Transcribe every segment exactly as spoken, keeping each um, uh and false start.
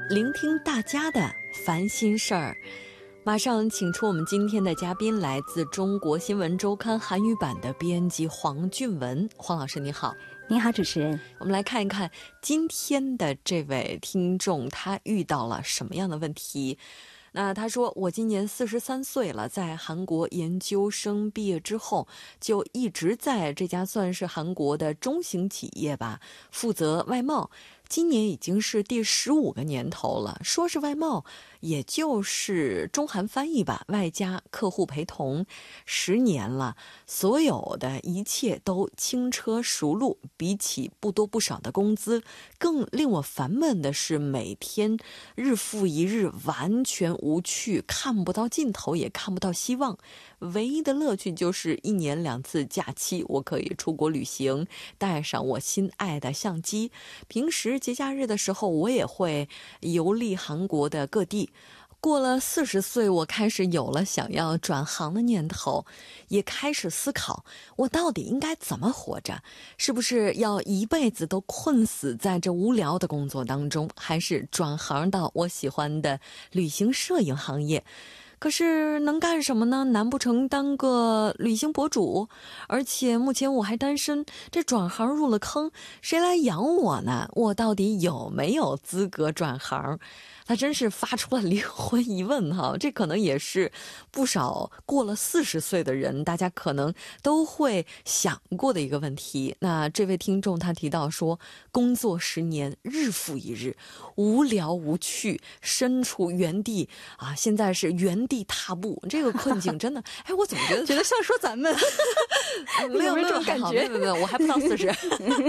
聆听大家的烦心事儿。马上请出我们今天的嘉宾，来自中国新闻周刊韩语版的编辑黄俊文。黄老师你好。 您好，主持人。 我们来看一看今天的这位听众他遇到了什么样的问题。那他说，我今年四十三岁了，在韩国研究生毕业之后就一直在这家算是韩国的中型企业吧，负责外贸，今年已经是第十五个年头了。说是外贸，也就是中韩翻译吧，外加客户陪同，十年了，所有的一切都轻车熟路。比起不多不少的工资，更令我烦闷的是每天日复一日，完全无趣，看不到尽头，也看不到希望。唯一的乐趣就是一年两次假期，我可以出国旅行，带上我心爱的相机。平时节假日的时候，我也会游历韩国的各地。过了四十岁，我开始有了想要转行的念头，也开始思考，我到底应该怎么活着？是不是要一辈子都困死在这无聊的工作当中，还是转行到我喜欢的旅行摄影行业？可是能干什么呢？难不成当个旅行博主？而且目前我还单身，这转行入了坑，谁来养我呢？我到底有没有资格转行？他真是发出了灵魂疑问哈，这可能也是不少过了四十岁的人大家可能都会想过的一个问题。那这位听众他提到说，工作十年，日复一日，无聊无趣，身处原地啊，现在是原地踏步，这个困境真的，哎，我怎么觉得觉得像说咱们没有没有这种感觉，没有没有，我还不到四十，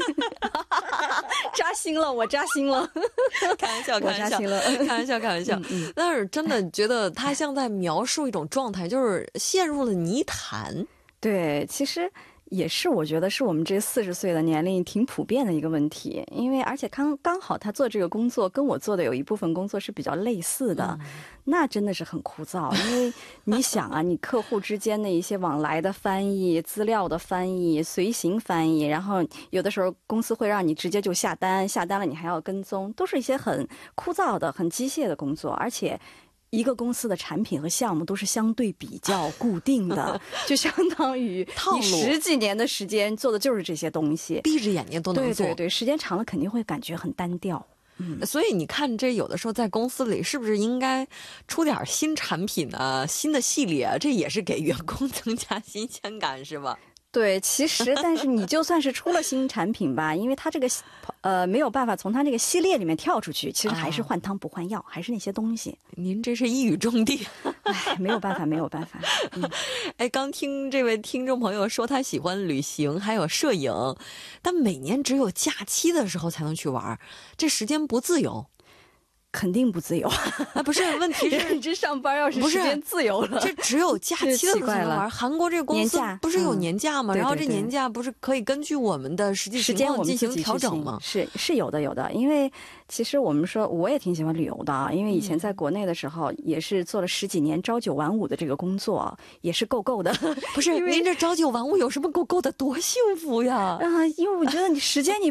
扎心了，我扎心了， 开玩笑，开玩笑，开玩笑，开玩笑。嗯嗯，但是真的觉得他像在描述一种状态，就是陷入了泥潭。 对，其实也是我觉得是我们这四十岁的年龄挺普遍的一个问题，因为而且刚刚好他做这个工作跟我做的有一部分工作是比较类似的，嗯、那真的是很枯燥。因为你想啊，你客户之间的一些往来的翻译、资料的翻译、随行翻译，然后有的时候公司会让你直接就下单，下单了你还要跟踪，都是一些很枯燥的、很机械的工作，而且一个公司的产品和项目都是相对比较固定的，就相当于你十几年的时间做的就是这些东西， 闭着眼睛都能做。 对对对，时间长了肯定会感觉很单调。 嗯，所以你看，这有的时候在公司里是不是应该出点新产品啊、新的系列啊？这也是给员工增加新鲜感，是吧？ 对，其实但是你就算是出了新产品吧，因为它这个呃没有办法从它这个系列里面跳出去，其实还是换汤不换药，啊、还是那些东西。 您这是一语中的， 哎，没有办法，没有办法。嗯、 哎，刚听这位听众朋友说他喜欢旅行，还有摄影，但每年只有假期的时候才能去玩，这时间不自由。 肯定不自由啊！不是，问题是认知上班要是时间自由了， 这只有假期的时候才能玩。韩国这个公司不是有年假吗？嗯、然后这年假不是可以根据我们的实际情况进行调整吗？ 是是有的有的，因为其实我们说我也挺喜欢旅游的，因为以前在国内的时候也是做了十几年朝九晚五的这个工作，也是够够的。 不是，您这朝九晚五有什么够够的？多幸福呀！ 啊，因为我觉得你时间你